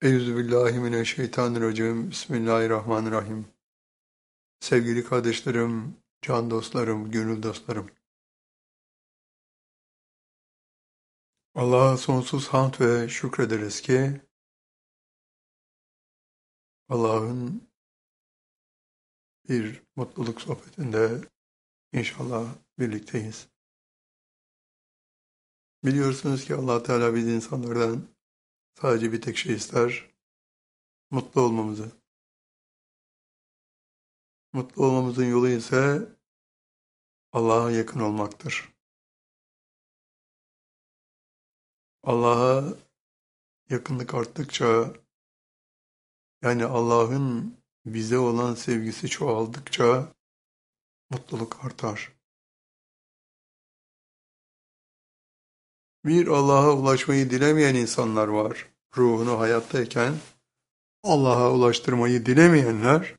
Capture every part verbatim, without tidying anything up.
Euzubillahimineşşeytanirracim. Bismillahirrahmanirrahim. Sevgili kardeşlerim, can dostlarım, gönül dostlarım. Allah'a sonsuz hamd ve şükrederiz ki Allah'ın bir mutluluk sohbetinde inşallah birlikteyiz. Biliyorsunuz ki Allah Teala biz insanlardan sadece bir tek şey ister, mutlu olmamızı. Mutlu olmamızın yolu ise Allah'a yakın olmaktır. Allah'a yakınlık arttıkça, yani Allah'ın bize olan sevgisi çoğaldıkça mutluluk artar. Bir Allah'a ulaşmayı dilemeyen insanlar var. Ruhunu hayattayken Allah'a ulaştırmayı dilemeyenler,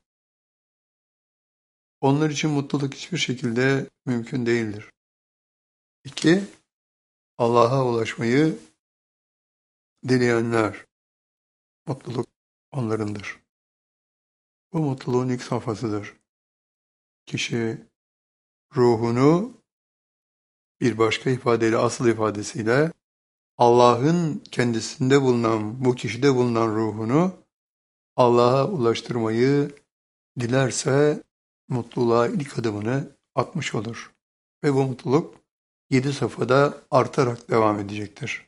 onlar için mutluluk hiçbir şekilde mümkün değildir. İki, Allah'a ulaşmayı dileyenler, mutluluk onlarındır. Bu mutluluğun ilk safhasıdır. Kişi ruhunu bir başka ifadeyle, asıl ifadesiyle Allah'ın kendisinde bulunan, bu kişide bulunan ruhunu Allah'a ulaştırmayı dilerse mutluluğa ilk adımını atmış olur. Ve bu mutluluk yedi safhada artarak devam edecektir.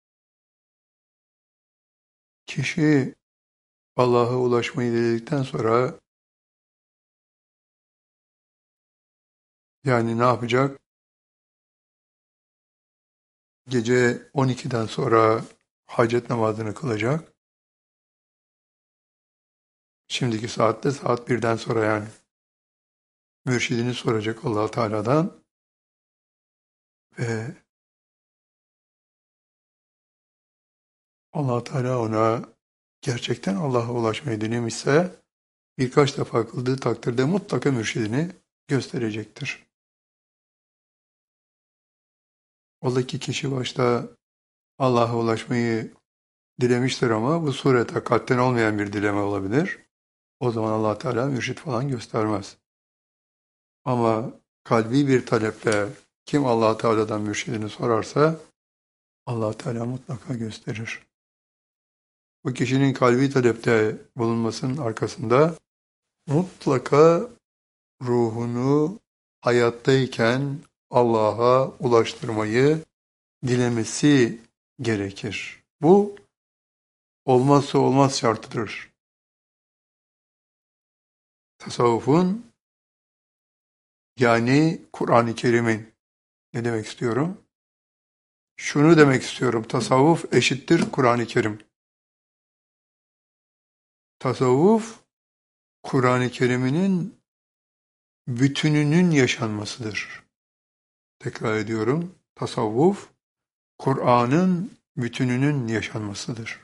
Kişi Allah'a ulaşmayı diledikten sonra yani ne yapacak? Gece on ikiden sonra hacet namazını kılacak. Şimdiki saatte saat birden sonra yani. Mürşidini soracak Allah Teala'dan ve Allah Teala ona gerçekten Allah'a ulaşmayı dilemişse birkaç defa kıldığı takdirde mutlaka mürşidini gösterecektir. Ola ki kişi başta Allah'a ulaşmayı dilemiştir ama bu surete kalpten olmayan bir dileme olabilir. O zaman Allah Teala mürşid falan göstermez. Ama kalbi bir taleple kim Allah Teala'dan mürşidini sorarsa Allah Teala mutlaka gösterir. Bu kişinin kalbi talepte bulunmasının arkasında mutlaka ruhunu hayattayken Allah'a ulaştırmayı dilemesi gerekir. Bu olmazsa olmaz şartıdır. Tasavvufun, yani Kur'an-ı Kerim'in, ne demek istiyorum? Şunu demek istiyorum, tasavvuf eşittir Kur'an-ı Kerim. Tasavvuf, Kur'an-ı Kerim'in bütününün yaşanmasıdır. Tekrar ediyorum, tasavvuf, Kur'an'ın bütününün yaşanmasıdır.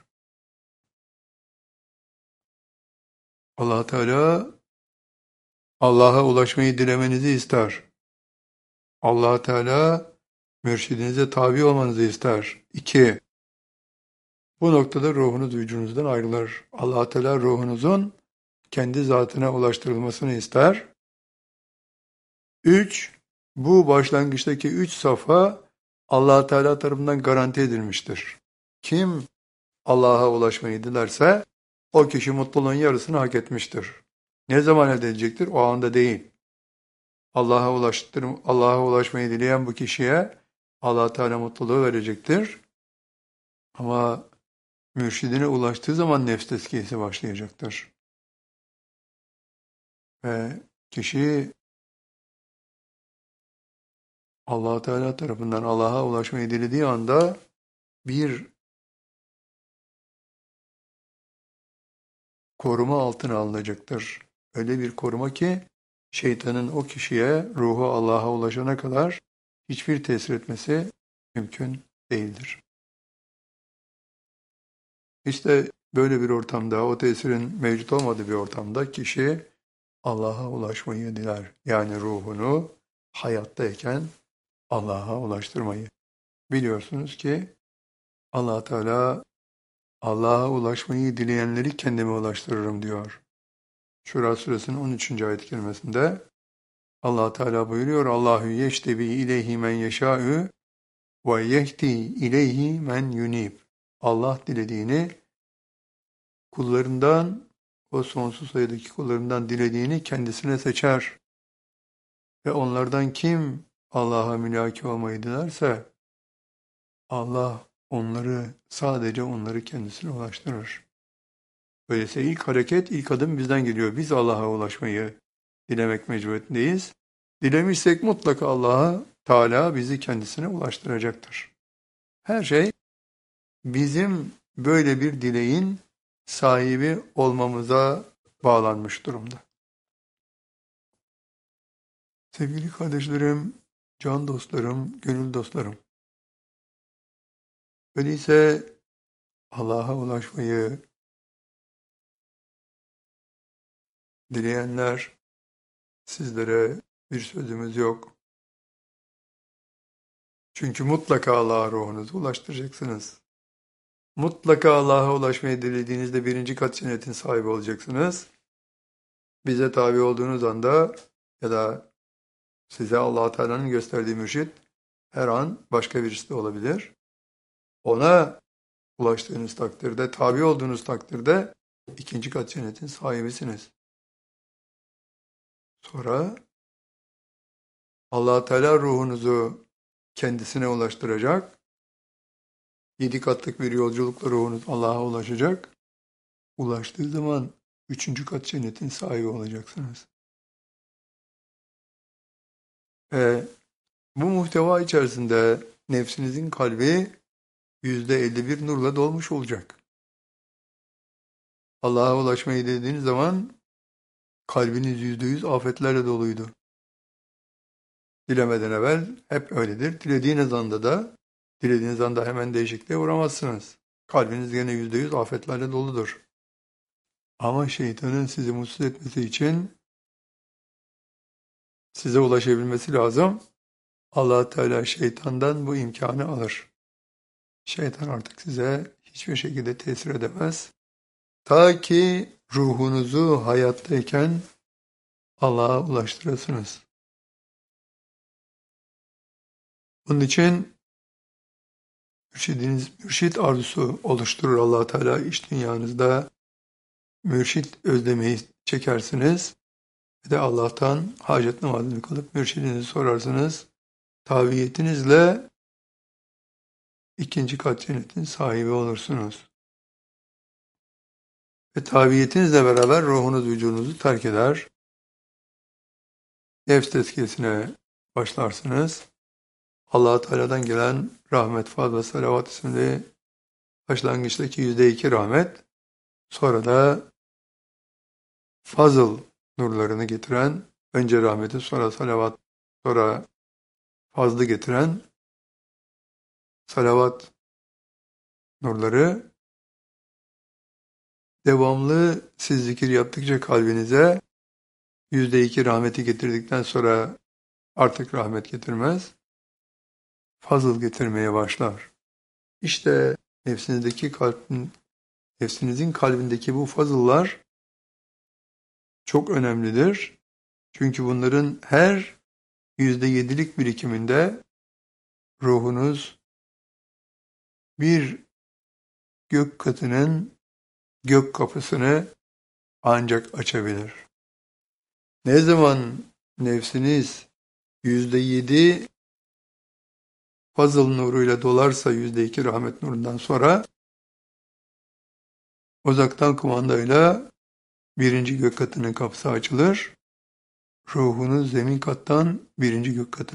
Allah Teala Allah'a ulaşmayı dilemenizi ister. Allah Teala mürşidinize tabi olmanızı ister. İki, bu noktada ruhunuz vücudunuzdan ayrılır. Allah Teala ruhunuzun kendi zatına ulaştırılmasını ister. Üç, bu başlangıçtaki üç safa Allah Teala tarafından garanti edilmiştir. Kim Allah'a ulaşmayı dilerse o kişi mutluluğun yarısını hak etmiştir. Ne zaman elde edecektir? O anda değil. Allah'a ulaştır, Allah'a ulaşmayı dileyen bu kişiye Allah Teala mutluluğu verecektir. Ama mürşidine ulaştığı zaman nefs tezkiyesi başlayacaktır. Ve kişi Allah Teala tarafından Allah'a ulaşmayı dilediği anda bir koruma altına alınacaktır. Öyle bir koruma ki şeytanın o kişiye ruhu Allah'a ulaşana kadar hiçbir tesir etmesi mümkün değildir. İşte böyle bir ortamda, o tesirin mevcut olmadığı bir ortamda kişi Allah'a ulaşmayı diler. Yani ruhunu hayattayken Allah'a ulaştırmayı. Biliyorsunuz ki Allah Teala Allah'a ulaşmayı dileyenleri kendime ulaştırırım diyor. Şura suresinin on üçüncü ayet-i kerimesinde Allah Teala buyuruyor: Allahu yeştebi ileyhi men yeşâ'ü ve yehdi ileyhi men yunib. Allah dilediğini kullarından, o sonsuz sayıdaki kullarından dilediğini kendisine seçer. Ve onlardan kim Allah'a mülaki olmayı dilerse Allah onları, sadece onları kendisine ulaştırır. Öyleyse ilk hareket, ilk adım bizden geliyor. Biz Allah'a ulaşmayı dilemek mecburiyetindeyiz. Dilemişsek mutlaka Allah'a Teala bizi kendisine ulaştıracaktır. Her şey bizim böyle bir dileğin sahibi olmamıza bağlanmış durumda. Sevgili kardeşlerim, can dostlarım, gönül dostlarım. Öyleyse Allah'a ulaşmayı dileyenler, sizlere bir sözümüz yok. Çünkü mutlaka Allah'a ruhunuzu ulaştıracaksınız. Mutlaka Allah'a ulaşmayı dilediğinizde birinci kat cennetin sahibi olacaksınız. Bize tabi olduğunuz anda ya da size Allah Teala'nın gösterdiği mürşit her an başka birisi de olabilir. Ona ulaştığınız takdirde, tabi olduğunuz takdirde ikinci kat cennetin sahibisiniz. Sonra Allah Teala ruhunuzu kendisine ulaştıracak. Yedi katlık bir yolculukla ruhunuz Allah'a ulaşacak. Ulaştığı zaman üçüncü kat cennetin sahibi olacaksınız. Ve bu muhteva içerisinde nefsinizin kalbi yüzde elli bir nurla dolmuş olacak. Allah'a ulaşmayı dediğiniz zaman kalbiniz yüzde yüz afetlerle doluydu. Dilemeden evvel hep öyledir. Dilediğiniz anda da, dilediğiniz anda hemen değişikliğe uğramazsınız. Kalbiniz gene yüzde yüz afetlerle doludur. Ama şeytanın sizi mutsuz etmesi için size ulaşabilmesi lazım. Allah Teala şeytandan bu imkanı alır. Şeytan artık size hiçbir şekilde tesir edemez. Ta ki ruhunuzu hayattayken Allah'a ulaştırasınız. Bunun için mürşidiniz, mürşit arzusu oluşturur Allah Teala iç dünyanızda. Mürşit özlemeyi çekersiniz. Ve de Allah'tan hacet namazını kılıp mürşidinizi sorarsınız. Tabiyetinizle ikinci kat cennetin sahibi olursunuz. Ve tabiyetinizle beraber ruhunuz vücudunuzu terk eder. Nefs tezkiyesine başlarsınız. Allah Teala'dan gelen rahmet, faz ve salavat isimli başlangıçtaki yüzde iki rahmet, sonra da fazıl nurlarını getiren, önce rahmeti, sonra salavat, sonra fazlı getiren salavat nurları devamlı siz zikir yaptıkça kalbinize yüzde iki rahmeti getirdikten sonra artık rahmet getirmez, fazıl getirmeye başlar. İşte nefsinizdeki kalbin, nefsinizin kalbindeki bu fazıllar çok önemlidir. Çünkü bunların her yüzde yedilik birikiminde ruhunuz bir gök katının gök kapısını ancak açabilir. Ne zaman nefsiniz yüzde yedi fazıl nuruyla dolarsa yüzde iki rahmet nurundan sonra uzaktan kumandayla birinci gök katının kapısı açılır. Ruhunuz zemin kattan birinci gök katına